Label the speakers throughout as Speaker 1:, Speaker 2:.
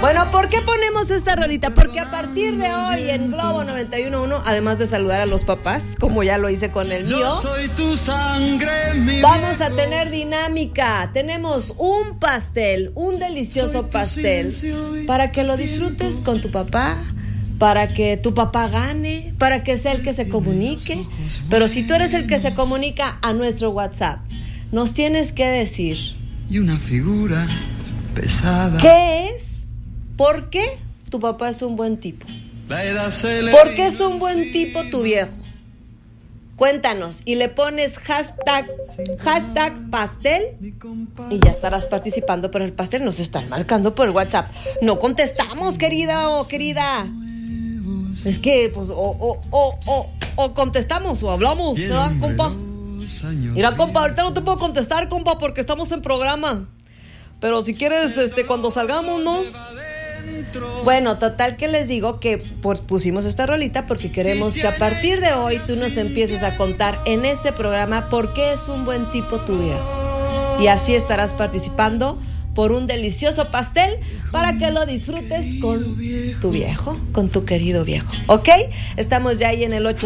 Speaker 1: Bueno, ¿por qué ponemos esta rolita? Porque a partir de hoy en Globo 91.1, además de saludar a los papás, como ya lo hice con el mío, vamos a tener dinámica. Tenemos un pastel, un delicioso pastel, para que lo disfrutes con tu papá, para que tu papá gane, para que sea el que se comunique. Pero si tú eres el que se comunica a nuestro WhatsApp, nos tienes que decir
Speaker 2: y una figura pesada.
Speaker 1: ¿qué es? ¿Por qué tu papá es un buen tipo? ¿Por qué es un buen tipo tu viejo? Cuéntanos y le pones hashtag pastel y ya estarás participando por el pastel. Nos están marcando por el WhatsApp. No contestamos, querida o querida. Es que, pues, o contestamos o hablamos, ¿verdad, compa? Mira, compa, ahorita no te puedo contestar, compa, porque estamos en programa. Pero si quieres, cuando salgamos, ¿no? Bueno, total que les digo que pusimos esta rolita porque queremos que a partir de hoy tú nos empieces a contar en este programa por qué es un buen tipo tu viejo. Y así estarás participando por un delicioso pastel para que lo disfrutes con tu viejo, con tu querido viejo, ¿ok? Estamos ya ahí en el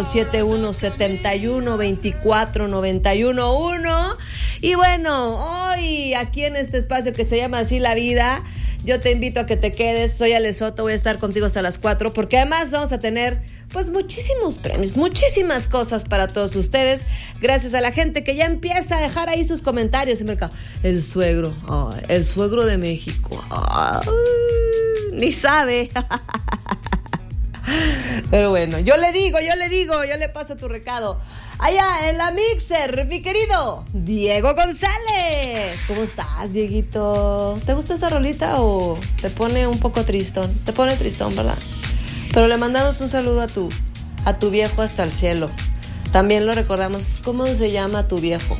Speaker 1: 871-71-24-91-1 y bueno, hoy aquí en este espacio que se llama Así la Vida, yo te invito a que te quedes. Soy Ale Soto, voy a estar contigo hasta las 4 porque además vamos a tener pues muchísimos premios, muchísimas cosas para todos ustedes, gracias a la gente que ya empieza a dejar ahí sus comentarios en mercado. El suegro de México, ni sabe. Pero bueno, yo le paso tu recado. Allá en la mixer, mi querido Diego González. ¿Cómo estás, Dieguito? ¿Te gusta esa rolita o te pone un poco tristón? Te pone tristón, ¿verdad? Pero le mandamos un saludo a tu viejo hasta el cielo. También lo recordamos. ¿Cómo se llama tu viejo?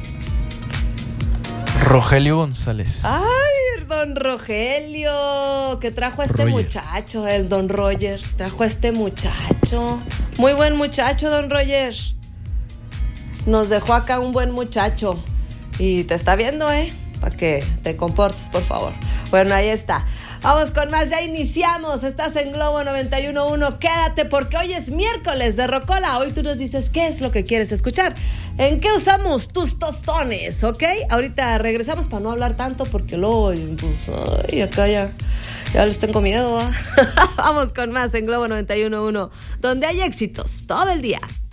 Speaker 3: Rogelio González.
Speaker 1: ¡Ay, don Rogelio! Que trajo a este muchacho, el don Roger. Trajo a este muchacho. Muy buen muchacho, don Roger. Nos dejó acá un buen muchacho. Y te está viendo, para que te comportes, por favor. Bueno, ahí está. Vamos con más, ya iniciamos. Estás en Globo 91.1. Quédate porque hoy es miércoles de Rocola. Hoy tú nos dices qué es lo que quieres escuchar. ¿En qué usamos tus tostones? ¿Ok? Ahorita regresamos para no hablar tanto porque luego, pues, acá ya les tengo miedo. Vamos con más en Globo 91.1, donde hay éxitos todo el día.